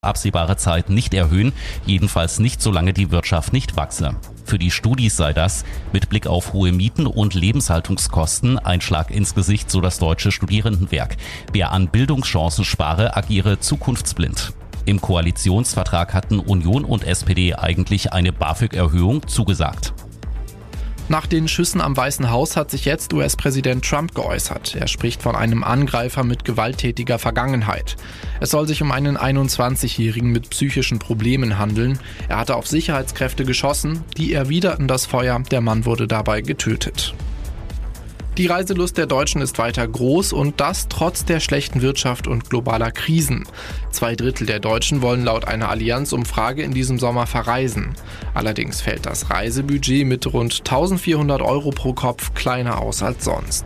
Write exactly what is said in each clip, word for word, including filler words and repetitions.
absehbare Zeit nicht erhöhen, jedenfalls nicht, solange die Wirtschaft nicht wachse. Für die Studis sei das mit Blick auf hohe Mieten und Lebenshaltungskosten ein Schlag ins Gesicht, so das Deutsche Studierendenwerk. Wer an Bildungschancen spare, agiere zukunftsblind. Im Koalitionsvertrag hatten Union und S P D eigentlich eine BAföG-Erhöhung zugesagt. Nach den Schüssen am Weißen Haus hat sich jetzt U S-Präsident Trump geäußert. Er spricht von einem Angreifer mit gewalttätiger Vergangenheit. Es soll sich um einen einundzwanzigjährigen mit psychischen Problemen handeln. Er hatte auf Sicherheitskräfte geschossen, die erwiderten das Feuer. Der Mann wurde dabei getötet. Die Reiselust der Deutschen ist weiter groß und das trotz der schlechten Wirtschaft und globaler Krisen. Zwei Drittel der Deutschen wollen laut einer Allianz-Umfrage in diesem Sommer verreisen. Allerdings fällt das Reisebudget mit rund eintausendvierhundert Euro pro Kopf kleiner aus als sonst.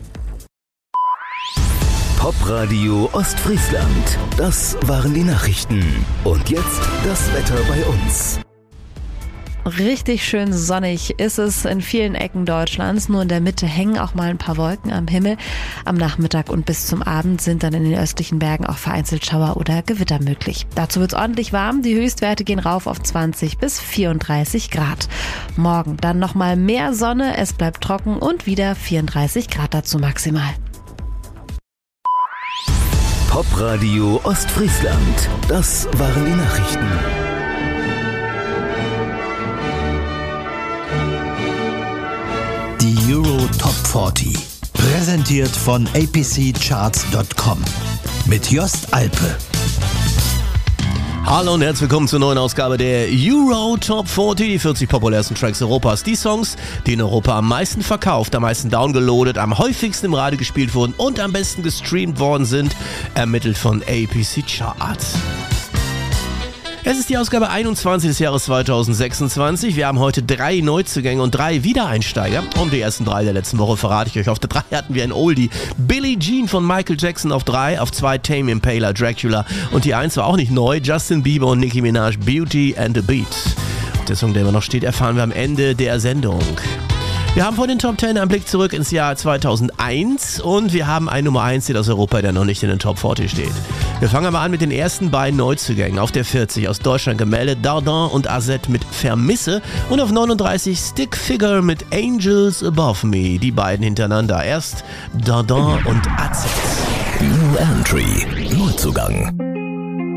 Popradio Ostfriesland, das waren die Nachrichten. Und jetzt das Wetter bei uns. Richtig schön sonnig ist es in vielen Ecken Deutschlands. Nur in der Mitte hängen auch mal ein paar Wolken am Himmel. Am Nachmittag und bis zum Abend sind dann in den östlichen Bergen auch vereinzelt Schauer oder Gewitter möglich. Dazu wird es ordentlich warm. Die Höchstwerte gehen rauf auf zwanzig bis vierunddreißig Grad. Morgen dann nochmal mehr Sonne. Es bleibt trocken und wieder vierunddreißig Grad dazu maximal. Popradio Ostfriesland, das waren die Nachrichten. Die Euro Top vierzig, präsentiert von A P C Charts Punkt com mit Jost Alpe. Hallo und herzlich willkommen zur neuen Ausgabe der Euro Top vierzig, die vierzig populärsten Tracks Europas. Die Songs, die in Europa am meisten verkauft, am meisten downgeloadet, am häufigsten im Radio gespielt wurden und am besten gestreamt worden sind, ermittelt von A P C Charts. Es ist die Ausgabe einundzwanzig des Jahres zweitausendsechsundzwanzig. Wir haben heute drei Neuzugänge und drei Wiedereinsteiger. Und die ersten drei der letzten Woche verrate ich euch. Auf der drei hatten wir ein Oldie. Billie Jean von Michael Jackson auf drei, auf zwei Tame Impala, Dracula. Und die eins war auch nicht neu. Justin Bieber und Nicki Minaj, Beauty and the Beat. Der Song, der immer noch steht, erfahren wir am Ende der Sendung. Wir haben vor den Top zehn einen Blick zurück ins Jahr zweitausendeins und wir haben einen Nummer eins Hit aus Europa, der noch nicht in den Top vierzig steht. Wir fangen aber an mit den ersten beiden Neuzugängen. Auf der vierzig aus Deutschland gemeldet, Dardin und Azet mit Vermisse und auf neununddreißig Stick Figure mit Angels Above Me. Die beiden hintereinander. Erst Dardin und Azet. New Entry, Neuzugang.